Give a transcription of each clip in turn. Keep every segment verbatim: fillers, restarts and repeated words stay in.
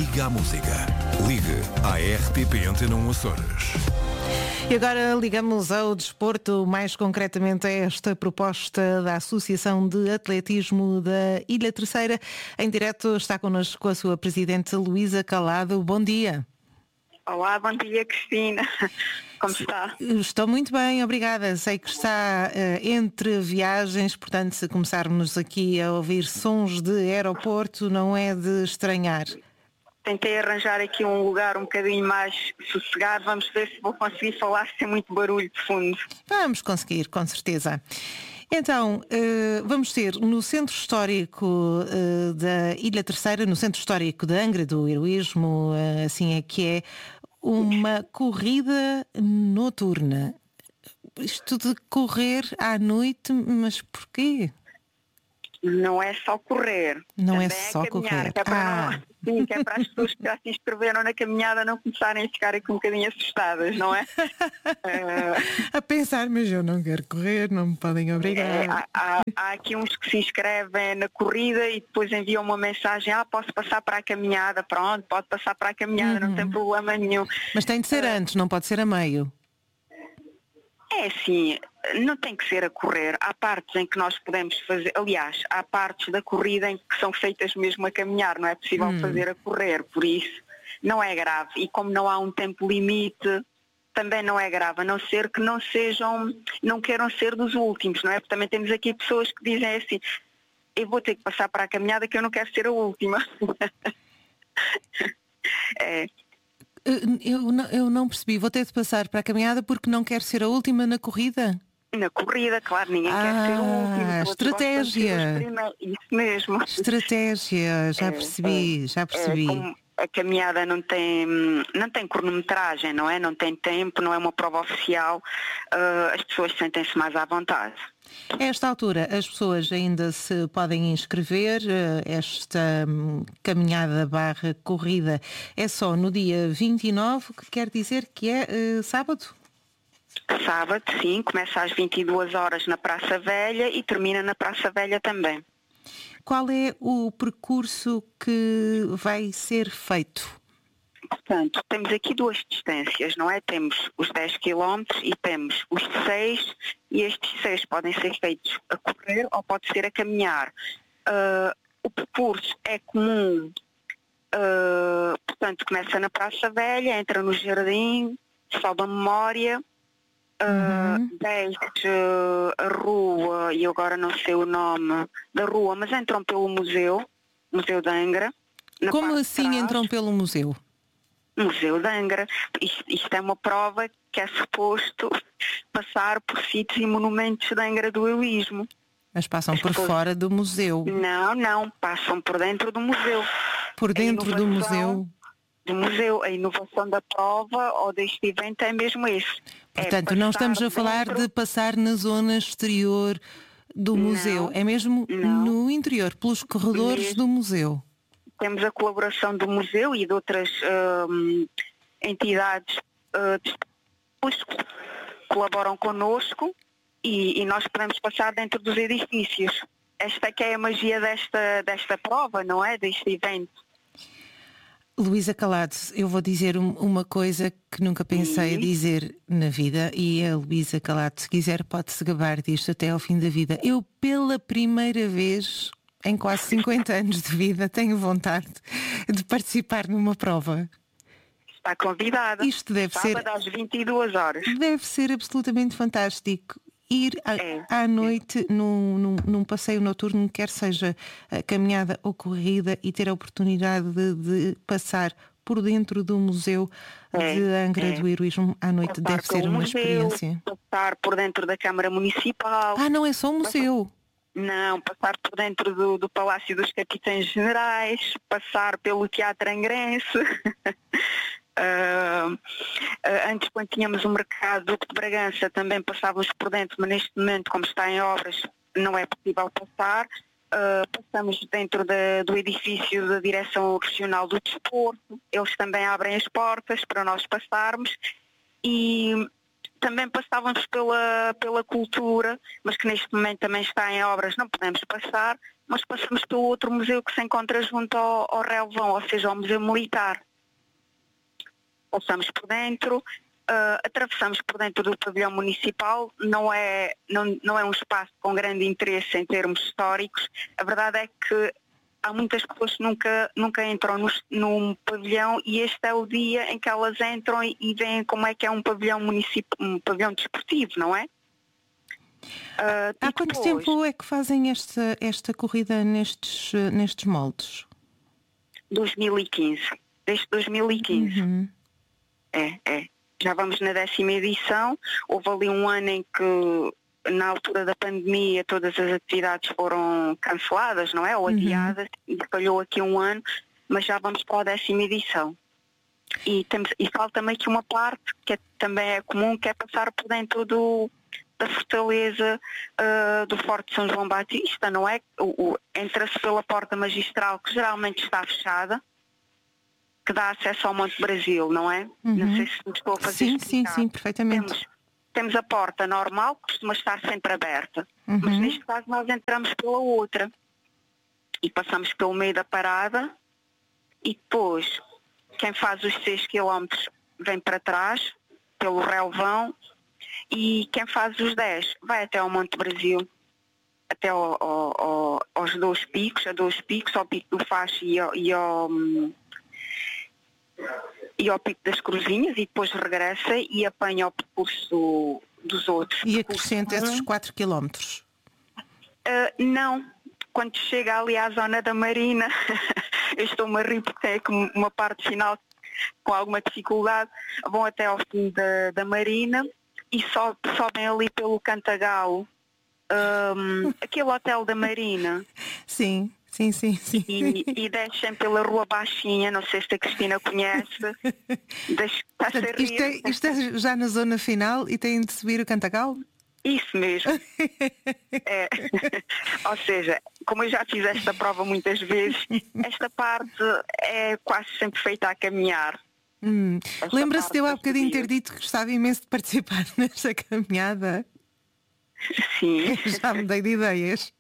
Liga à Música. Ligue à R T P Antena um Açores. E agora ligamos ao desporto, mais concretamente a esta proposta da Associação de Atletismo da Ilha Terceira. Em direto está connosco a sua presidente Luísa Calado. Bom dia. Olá, bom dia, Cristina. Como está? Estou muito bem, obrigada. Sei que está uh, entre viagens, portanto, se começarmos aqui a ouvir sons de aeroporto, não é de estranhar. Tentei arranjar aqui um lugar um bocadinho mais sossegado. Vamos ver se vou conseguir falar sem muito barulho de fundo. Vamos conseguir, com certeza. Então, uh, vamos ter no Centro Histórico uh, da Ilha Terceira, no Centro Histórico de Angra do Heroísmo, uh, assim é que é, uma corrida noturna. Isto de correr à noite, mas porquê? Não é só correr. Não Também é só caminhar, correr. Que é, para Ah. não, sim, que é para as pessoas que já se inscreveram na caminhada não começarem a ficar aqui um bocadinho assustadas, não é? uh, A pensar, mas eu não quero correr, não me podem obrigar. É, há, há, há aqui uns que se inscrevem na corrida e depois enviam uma mensagem, ah, posso passar para a caminhada, pronto, pode passar para a caminhada, Uhum. não tem problema nenhum. Mas tem de ser Uh, antes, não pode ser a meio. É assim, não tem que ser a correr. Há partes em que nós podemos fazer, aliás, há partes da corrida em que são feitas mesmo a caminhar, não é possível Hum. fazer a correr, por isso não é grave. E como não há um tempo limite, também não é grave, a não ser que não sejam, não queiram ser dos últimos, não é? Porque também temos aqui pessoas que dizem assim, eu vou ter que passar para a caminhada que eu não quero ser a última. é. Eu não, eu não percebi, vou ter de passar para a caminhada porque não quero ser a última na corrida? Na corrida, claro, ninguém Ah, quer ser o último. todos estratégia. gostam de ser os primeiros. Isso mesmo. Estratégia, já É, percebi, já percebi. É, como a caminhada não tem, não tem cronometragem, não é? Não tem tempo, não é uma prova oficial, uh, as pessoas sentem-se mais à vontade. A esta altura as pessoas ainda se podem inscrever. Esta hum, caminhada barra corrida é só no dia vinte e nove, que quer dizer que é uh, sábado? Sábado, sim, começa às vinte e duas horas na Praça Velha e termina na Praça Velha também. Qual é o percurso que vai ser feito? Portanto, temos aqui duas distâncias, não é? Temos os dez quilómetros e temos os seis, e estes seis podem ser feitos a correr ou pode ser a caminhar. Uh, o percurso é comum, uh, portanto, começa na Praça Velha, entra no Jardim, sobe a Memória, uh, Uhum. desce uh, a rua, e eu agora não sei o nome da rua, mas entram pelo museu, Museu de Angra. Na Como parte de assim trás. entram pelo museu? Museu de Angra. Isto, isto é uma prova que é suposto passar por sítios e monumentos de Angra do Heroísmo. Mas passam As por pessoas- fora do museu. Não, não, passam por dentro do museu. Por A dentro do inovação museu. Do museu. A inovação da prova ou deste evento é mesmo esse. É Portanto, não passar estamos a falar dentro- de passar na zona exterior do Não, museu. É mesmo não. no interior, pelos corredores Mesmo. do museu. Temos a colaboração do museu e de outras hum, entidades uh, que colaboram connosco e, e nós podemos passar dentro dos edifícios. Esta é que é a magia desta, desta prova, não é? Deste evento. Luísa Calado, eu vou dizer um- uma coisa que nunca pensei Sim. dizer na vida, e a Luísa Calado, se quiser, pode-se gabar disto até ao fim da vida. Eu, pela primeira vez em quase cinquenta anos de vida, tenho vontade de participar numa prova. Está convidada. Isto deve ser- Sábado às vinte e duas horas. Deve ser absolutamente fantástico ir a- É. à noite num, num, num passeio noturno, quer seja a caminhada ou corrida, e ter a oportunidade de, de passar por dentro do museu É, de Angra é. do Heroísmo à noite. Passar Deve ser pelo uma museu, experiência. Passar por dentro da Câmara Municipal. Ah, não é só um museu. Não, passar por dentro do, do Palácio dos Capitães Generais, passar pelo Teatro Angrense. Uh, uh, antes, quando tínhamos o mercado do Duque de Bragança, também passávamos por dentro, mas neste momento, como está em obras, não é possível passar. Uh, passamos dentro da, do edifício da Direção Regional do Desporto, eles também abrem as portas para nós passarmos, e também passávamos pela, pela cultura, mas que neste momento também está em obras, não podemos passar, mas passamos pelo outro museu que se encontra junto ao, ao relvão, ou seja, ao Museu Militar. Passamos por dentro, uh, atravessamos por dentro do pavilhão municipal, não é, não, não é um espaço com grande interesse em termos históricos. A verdade é que há muitas pessoas que nunca, nunca entram no, num pavilhão e este é o dia em que elas entram e, e veem como é que é um pavilhão municipal, um pavilhão desportivo, não é? Uh, Há quanto depois, tempo é que fazem esta, esta corrida nestes, nestes moldes? dois mil e quinze. Desde dois mil e quinze. Uhum. É, é. Já vamos na décima edição. Houve ali um ano em que, na altura da pandemia, todas as atividades foram canceladas, não é? Ou adiadas. Uhum. E falhou aqui um ano, mas já vamos para a décima edição. E, temos, e falta-me aqui uma parte que é, também é comum, que é passar por dentro do... da fortaleza uh, do Forte São João Batista, não é? O, o, entra-se pela porta magistral, que geralmente está fechada, que dá acesso ao Monte Brasil, não é? Uhum. Não sei se me estou a fazer Sim, explicar. sim, sim, perfeitamente. Temos, temos a porta normal, que costuma estar sempre aberta, uhum. mas neste caso nós entramos pela outra e passamos pelo meio da parada e depois quem faz os seis quilómetros vem para trás, pelo relvão, e quem faz os dez vai até ao Monte Brasil, até ao, ao, ao, aos dois picos, a dois picos, ao Pico do Facho e ao, e, ao, e ao Pico das Cruzinhas, e depois regressa e apanha o percurso do, dos outros. E acrescenta esses quatro quilómetros? Uh, não. Quando chega ali à zona da Marina, eu estou-me a rir porque tem aqui uma parte final com alguma dificuldade, vão até ao fim da, da Marina e sobe, sobem ali pelo Cantagalo, um, aquele hotel da Marina. Sim, sim, sim, sim. E, e descem pela Rua Baixinha, não sei se a Cristina conhece. Deixe, Portanto, isto, é, isto é já na zona final e têm de subir o Cantagalo? Isso mesmo. É. Ou seja, como eu já fiz esta prova muitas vezes, esta parte é quase sempre feita a caminhar. Hum. Lembra-se de eu há bocadinho ter dito que gostava imenso de participar nesta caminhada? Sim. Já mudei de ideias.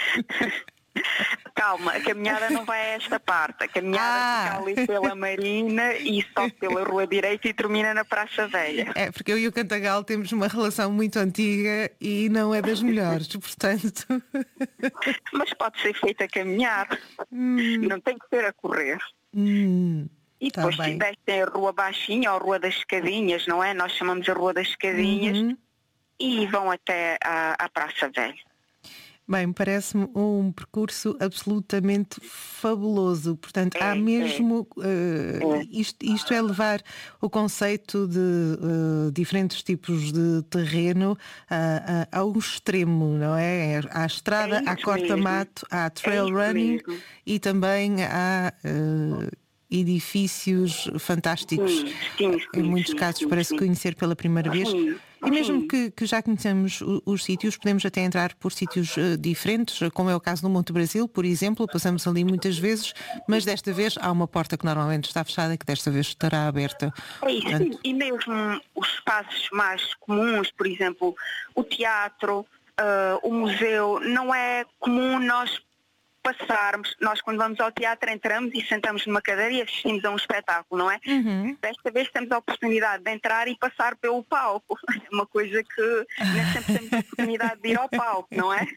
Calma, a caminhada não vai a esta parte. A caminhada Ah. fica ali pela Marina e sobe pela Rua Direita e termina na Praça Velha. É, porque eu e o Cantagalo temos uma relação muito antiga e não é das melhores, portanto. Mas pode ser feita a caminhar. Hum. Não tem que ser a correr. Hum. E depois Tá bem. descem a Rua Baixinha ou a Rua das Escadinhas, não é? Nós chamamos a Rua das Escadinhas, Uhum. e vão até à, à Praça Velha. Bem, parece-me um percurso absolutamente fabuloso. Portanto, É, há mesmo. Uh, É. isto, isto é levar o conceito de uh, diferentes tipos de terreno uh, uh, ao extremo, não é? À estrada, É à isso corta-mato, há trail É isso running mesmo. e também há uh, edifícios fantásticos. Sim, sim, sim, Em muitos sim, casos sim, parece sim. conhecer pela primeira vez. Sim, E mesmo sim. que, que já conheçamos o- os sítios, podemos até entrar por sítios eh, diferentes, como é o caso no Monte Brasil, por exemplo, passamos ali muitas vezes, mas desta vez há uma porta que normalmente está fechada e que desta vez estará aberta. É isso, Portanto, e mesmo os espaços mais comuns, por exemplo, o teatro, ah, o museu, não é comum nós passarmos, nós quando vamos ao teatro entramos e sentamos numa cadeira e assistimos a um espetáculo, não é? Uhum. Desta vez temos a oportunidade de entrar e passar pelo palco. É uma coisa que nem sempre temos a oportunidade de ir ao palco, não é?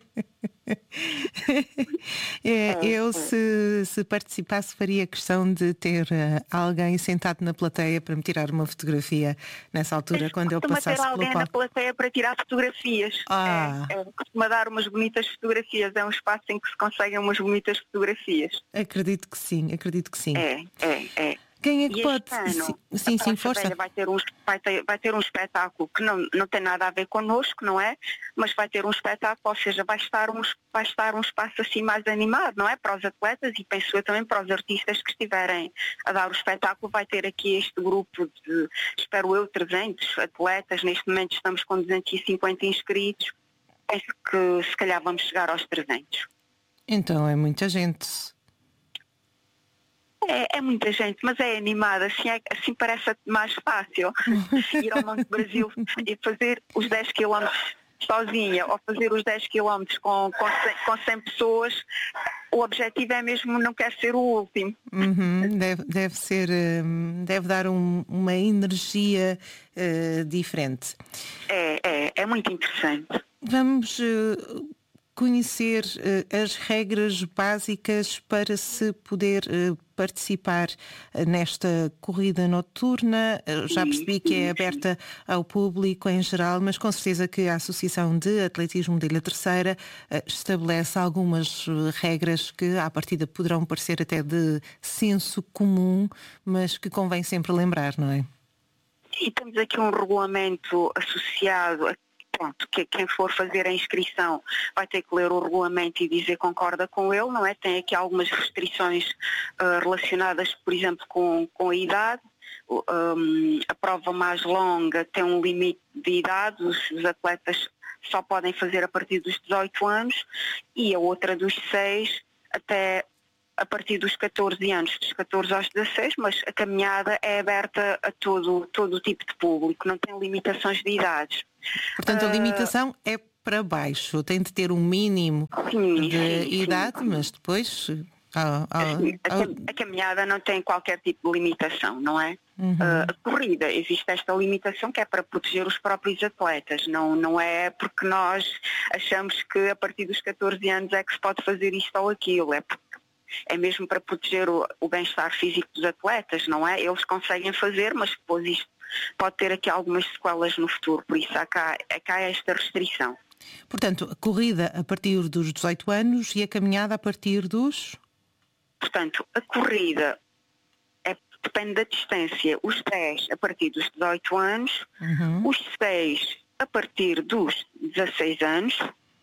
É, eu, se, se participasse, faria questão de ter eh, alguém sentado na plateia para me tirar uma fotografia nessa altura, quando eu Costuma ter passasse alguém pelo na palco. plateia para tirar fotografias. Ah. É, é, costuma dar umas bonitas fotografias. É um espaço em que se conseguem umas bonitas fotografias. Acredito que sim, acredito que sim. É, é, é. Quem é que E pode? este ano, Sim, a sim, sim, Praça força. Velha vai ter, um, vai, ter, vai ter um espetáculo que não, não tem nada a ver connosco, não é? Mas vai ter um espetáculo, ou seja, vai estar, um, vai estar um espaço assim mais animado, não é? Para os atletas e penso eu também para os artistas que estiverem a dar o espetáculo. Vai ter aqui este grupo de, espero eu, trezentos atletas. Neste momento estamos com duzentos e cinquenta inscritos. Penso que se calhar vamos chegar aos trezentos. Então é muita gente. É, é muita gente, mas é animada, assim, é, assim parece mais fácil ir ao Monte Brasil e fazer os dez quilómetros sozinha ou fazer os dez quilómetros com, com, cem, com cem pessoas, o objetivo é mesmo, não quer ser o último. Uhum, deve, deve ser, deve dar um, uma energia uh, diferente. É, é, é muito interessante. Vamos uh, conhecer uh, as regras básicas para se poder uh, participar uh, nesta corrida noturna. Uh, já percebi que é aberta ao público em geral, mas com certeza que a Associação de Atletismo de Ilha Terceira uh, estabelece algumas uh, regras que à partida poderão parecer até de senso comum, mas que convém sempre lembrar, não é? E temos aqui um regulamento associado a Pronto, que quem for fazer a inscrição vai ter que ler o regulamento e dizer que concorda com ele, não é? Tem aqui algumas restrições uh, relacionadas, por exemplo, com, com a idade. Um, a prova mais longa tem um limite de idade, os, os atletas só podem fazer a partir dos dezoito anos, e a outra dos seis até a partir dos catorze anos, dos catorze aos dezasseis, mas a caminhada é aberta a todo, todo o tipo de público, não tem limitações de idades. Portanto, a limitação uh, é para baixo, tem de ter um mínimo sim, de sim, idade, sim. Mas depois... Ah, ah, assim, a, ah, a caminhada não tem qualquer tipo de limitação, não é? Uhum. Uh, a corrida, existe esta limitação que é para proteger os próprios atletas, não, não é porque nós achamos que a partir dos catorze anos é que se pode fazer isto ou aquilo, é porque é mesmo para proteger o, o bem-estar físico dos atletas, não é? Eles conseguem fazer, mas depois isto pode ter aqui algumas sequelas no futuro, por isso há cá, é cá esta restrição. Portanto, a corrida a partir dos dezoito anos e a caminhada a partir dos... Portanto, a corrida é, depende da distância, os dez a partir dos dezoito anos, uhum. os seis a partir dos dezasseis anos.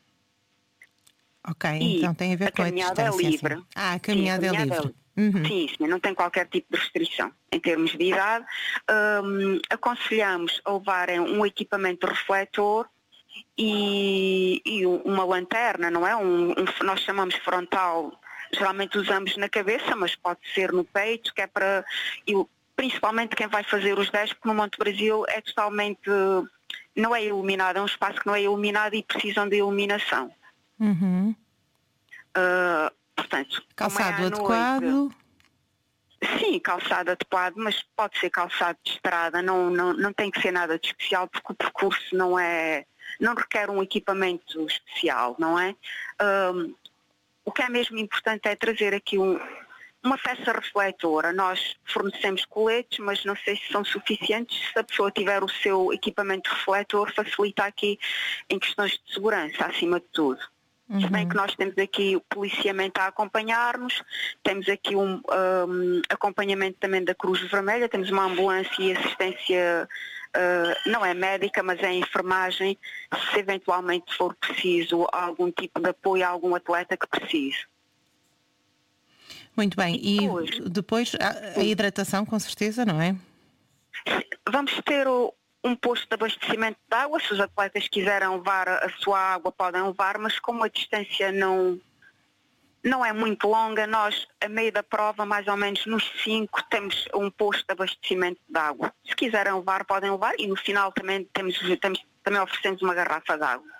Ok, então tem a ver a com a distância. É livre. Sim. Ah, a caminhada, sim, a caminhada é livre. É livre. Uhum. Sim, sim, não tem qualquer tipo de restrição em termos de idade. Um, aconselhamos a levarem um equipamento refletor e, e uma lanterna, não é? Um, um, nós chamamos frontal, geralmente usamos na cabeça, mas pode ser no peito, que é para... Eu, principalmente quem vai fazer os dez, porque no Monte Brasil é totalmente... não é iluminado, é um espaço que não é iluminado e precisam de iluminação. Uhum. Uh, portanto, calçado adequado? Noite, sim, calçado adequado, mas pode ser calçado de estrada, não, não, não tem que ser nada de especial, porque o percurso não é, não requer um equipamento especial, não é? Um, o que é mesmo importante é trazer aqui um, uma peça refletora. Nós fornecemos coletes, mas não sei se são suficientes. Se a pessoa tiver o seu equipamento refletor, facilita aqui em questões de segurança, acima de tudo. Se bem que nós temos aqui o policiamento a acompanhar-nos, temos aqui um, um acompanhamento também da Cruz Vermelha, temos uma ambulância e assistência, uh, não é médica, mas é enfermagem, se eventualmente for preciso algum tipo de apoio a algum atleta que precise. Muito bem, e depois, depois a, a hidratação, com certeza, não é? Vamos ter o um posto de abastecimento de água, se os atletas quiserem levar a sua água podem levar, mas como a distância não, não é muito longa, nós a meio da prova, mais ou menos nos cinco, temos um posto de abastecimento de água. Se quiserem levar, podem levar e no final também, temos, temos, também oferecemos uma garrafa de água.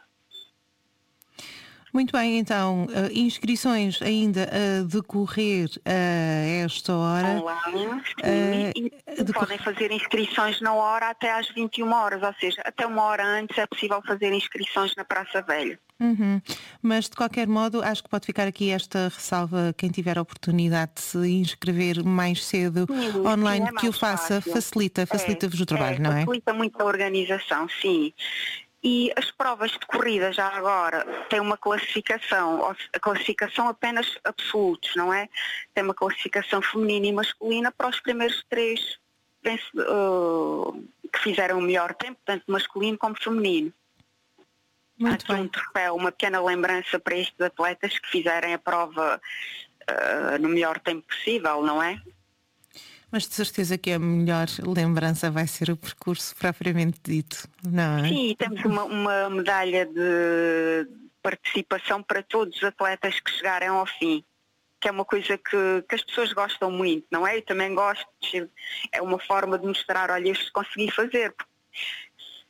Muito bem, então, uh, inscrições ainda a decorrer a esta hora. Online, sim, uh, e decor... podem fazer inscrições na hora até às vinte e uma horas, ou seja, até uma hora antes é possível fazer inscrições na Praça Velha. Uhum. Mas, de qualquer modo, acho que pode ficar aqui esta ressalva, quem tiver a oportunidade de se inscrever mais cedo sim, online, sim, é que o faça, fácil. facilita, facilita-vos é, o trabalho, é, não é? Facilita muito a organização, sim. E as provas de corrida já agora têm uma classificação, a classificação apenas absolutos, não é? Tem uma classificação feminina e masculina para os primeiros três uh, que fizeram o melhor tempo, tanto masculino como feminino. Muito Há bem. um troféu, uma pequena lembrança para estes atletas que fizerem a prova uh, no melhor tempo possível, não é? Mas de certeza que a melhor lembrança vai ser o percurso propriamente dito, não é? Sim, temos uma, uma medalha de participação para todos os atletas que chegarem ao fim, que é uma coisa que, que as pessoas gostam muito, não é? Eu também gosto, é uma forma de mostrar, olha, isto consegui fazer.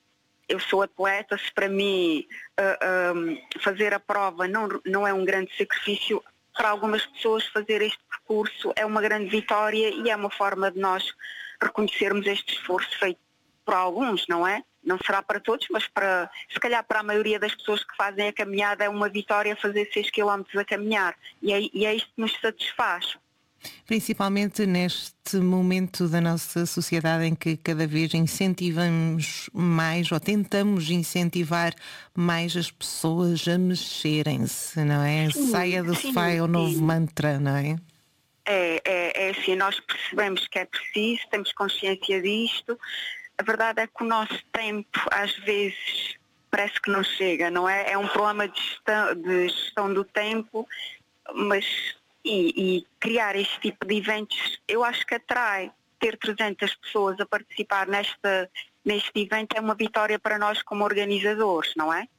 eu sou atleta, se para mim uh, um, fazer a prova não, não é um grande sacrifício, para algumas pessoas fazer este percurso é uma grande vitória e é uma forma de nós reconhecermos este esforço feito por alguns, não é? Não será para todos, mas para, se calhar para a maioria das pessoas que fazem a caminhada é uma vitória fazer seis quilómetros a caminhar e é, e é isto que nos satisfaz. Principalmente neste momento da nossa sociedade em que cada vez incentivamos mais ou tentamos incentivar mais as pessoas a mexerem-se, não é? Sim, saia do sofá é o novo mantra, não é? É, é, é assim, nós percebemos que é preciso, temos consciência disto. A verdade é que o nosso tempo às vezes parece que não chega, não é? É um problema de gestão, de gestão do tempo, mas e, e criar este tipo de eventos, eu acho que atrai. Ter trezentas pessoas a participar nesta, neste evento é uma vitória para nós como organizadores, não é?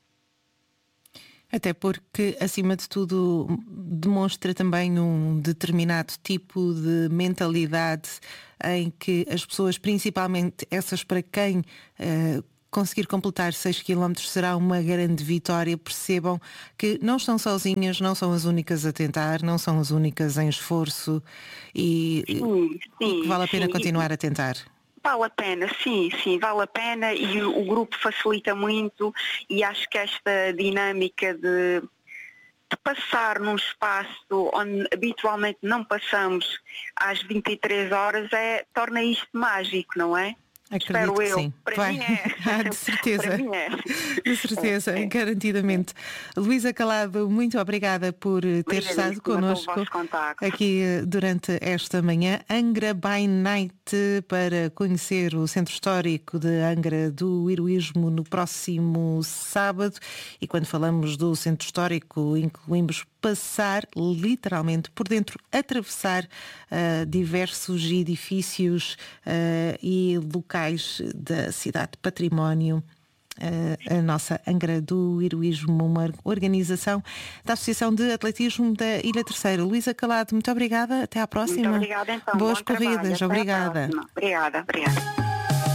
Até porque, acima de tudo, demonstra também um determinado tipo de mentalidade em que as pessoas, principalmente essas para quem uh, conseguir completar seis quilómetros será uma grande vitória, percebam que não estão sozinhas, não são as únicas a tentar, não são as únicas em esforço e, sim, sim, e que vale a pena sim. continuar a tentar. Vale a pena, sim, sim, vale a pena e o, o grupo facilita muito e acho que esta dinâmica de, de passar num espaço onde habitualmente não passamos às vinte e três horas é, torna isto mágico, não é? Acredito Espero que eu. sim. Para Vai. mim é. Ah, de certeza. Para mim é. De certeza, é, é. garantidamente. Luísa Calado, muito obrigada por ter estado connosco aqui durante esta manhã. Angra by Night, para conhecer o Centro Histórico de Angra do Heroísmo no próximo sábado. E quando falamos do Centro Histórico, incluímos passar literalmente por dentro, atravessar uh, diversos edifícios uh, e locais da cidade de património. Uh, a nossa Angra do Heroísmo, uma organização da Associação de Atletismo da Ilha Terceira. Luísa Calado, muito obrigada, até à próxima. Muito obrigada então. Boas Bom corridas, trabalho. obrigada. Obrigada, obrigada.